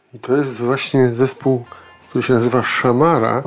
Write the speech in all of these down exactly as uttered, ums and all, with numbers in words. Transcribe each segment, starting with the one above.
I to jest właśnie zespół, który się nazywa Szamara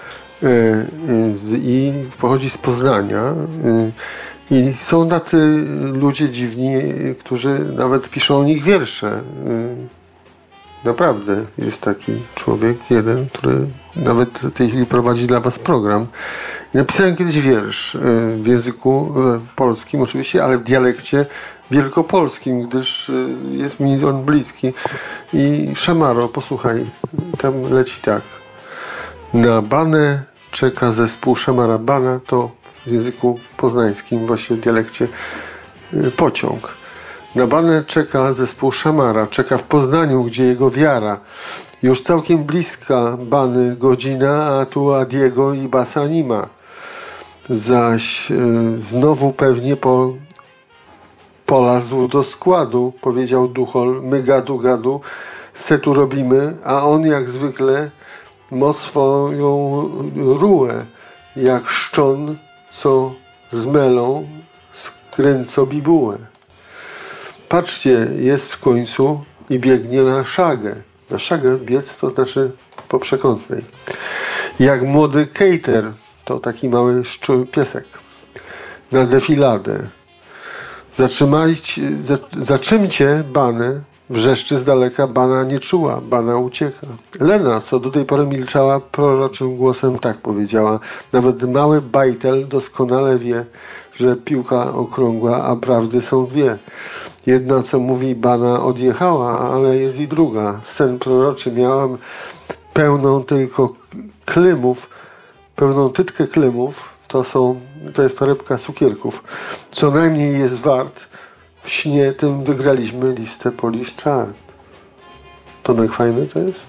i pochodzi z Poznania. I są tacy ludzie dziwni, którzy nawet piszą o nich wiersze. Naprawdę jest taki człowiek jeden, który nawet w tej chwili prowadzi dla was program. Napisałem kiedyś wiersz w języku polskim oczywiście, ale w dialekcie wielkopolskim, gdyż jest mi on bliski. I Szamaro, posłuchaj, tam leci tak. Na Banę czeka zespół Szamara. Bana to w języku poznańskim, właśnie w dialekcie, pociąg. Na Banę czeka zespół Szamara. Czeka w Poznaniu, gdzie jego wiara. Już całkiem bliska Bany godzina, a tu Adiego i basa nie ma. Zaś y, znowu pewnie po, polazł do składu, powiedział Duchol. My gadu gadu se tu robimy, a on jak zwykle ma swoją rułę, jak szczon, co z melą skręco bibułę. Patrzcie, jest w końcu i biegnie na szagę. Na szagę biec to znaczy po przekątnej. Jak młody kejter, to taki mały szczur, piesek, na defiladę. Zatrzymajcie, zatrzymcie Banę, wrzeszczy z daleka, Bana nie czuła, Bana ucieka. Lena, co do tej pory milczała, proroczym głosem tak powiedziała. Nawet mały bajtel doskonale wie, że piłka okrągła, a prawdy są dwie. Jedna, co mówi, Bana odjechała, ale jest i druga. Sen proroczy miałam pełną tylko klymów, pełną tytkę klymów. To są, to jest torebka cukierków. Co najmniej jest wart. W śnie tym wygraliśmy listę Polish Chart. Tomek, fajne to jest?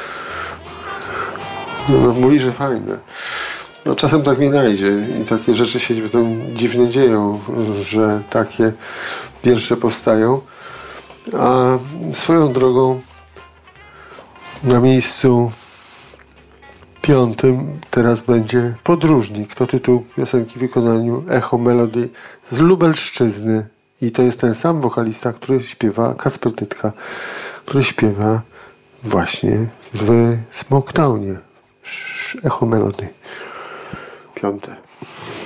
No, mówi, że fajne. No, czasem tak nie najdzie i takie rzeczy się tam dziwnie dzieją, że takie wiersze powstają. A swoją drogą na miejscu piątym teraz będzie Podróżnik. To tytuł piosenki w wykonaniu Echo Melody z Lubelszczyzny. I to jest ten sam wokalista, który śpiewa, Kacper Tytka, który śpiewa właśnie w Smoketownie. Echo Melody. Piąte.